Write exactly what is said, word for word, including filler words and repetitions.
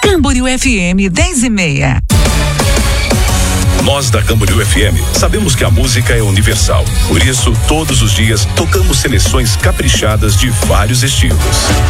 Camboriú F M dez e meia. Nós da Camboriú F M sabemos que a música é universal. Por isso, todos os dias tocamos seleções caprichadas de vários estilos.